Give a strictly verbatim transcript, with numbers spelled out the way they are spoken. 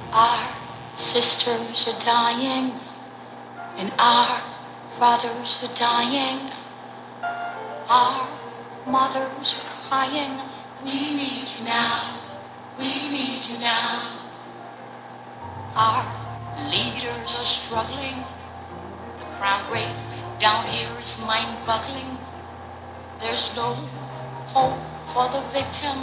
Our sisters are dying, and our brothers are dying. Our mothers are crying. We need you now. We need you now. Our leaders are struggling. The crime rate down here is mind-boggling. There's no hope for the victim.